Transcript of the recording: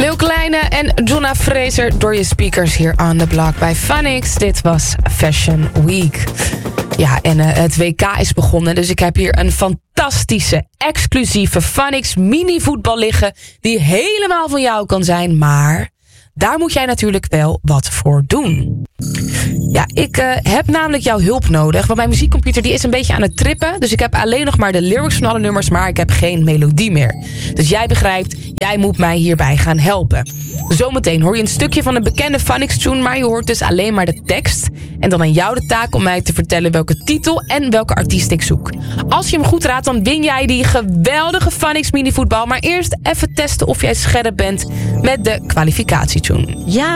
Lil Kleine en Jonna Fraser door je speakers hier on the block bij Funix. Dit was Fashion Week. Ja, en het WK is begonnen, dus ik heb hier een fantastische, exclusieve Funix mini-voetbal liggen die helemaal van jou kan zijn, maar daar moet jij natuurlijk wel wat voor doen. Ja, ik heb namelijk jouw hulp nodig, want mijn muziekcomputer die is een beetje aan het trippen, dus ik heb alleen nog maar de lyrics van alle nummers, maar ik heb geen melodie meer. Dus jij begrijpt, jij moet mij hierbij gaan helpen. Zometeen hoor je een stukje van een bekende Funix-tune, maar je hoort dus alleen maar de tekst. En dan aan jou de taak om mij te vertellen welke titel en welke artiest ik zoek. Als je hem goed raadt, dan win jij die geweldige Funix mini-voetbal. Maar eerst even testen of jij scherp bent met de kwalificatietune. Ja.